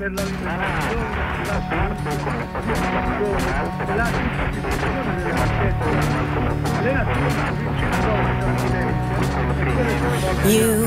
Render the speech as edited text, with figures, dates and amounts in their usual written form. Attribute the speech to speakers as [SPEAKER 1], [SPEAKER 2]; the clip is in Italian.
[SPEAKER 1] per l'alimentazione, la la distribuzione della ricchezza, le nazioni che ci sono in Occidente, e quelle sono
[SPEAKER 2] You